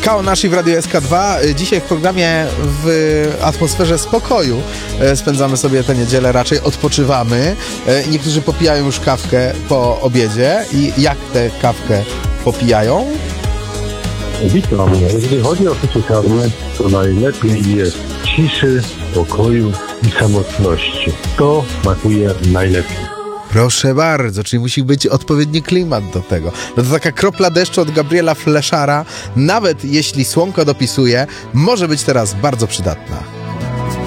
Kao Nashi w Radiu SK2. Dzisiaj w programie w atmosferze spokoju spędzamy sobie tę niedzielę, raczej odpoczywamy. Niektórzy popijają już kawkę po obiedzie. I jak tę kawkę popijają? Witam. Jeżeli chodzi o picie kawy, to najlepiej jest ciszy, spokoju i samotności. To smakuje najlepiej. Proszę bardzo, czyli musi być odpowiedni klimat do tego. No to taka kropla deszczu od Gabriela Fleszara, nawet jeśli słomka dopisuje, może być teraz bardzo przydatna.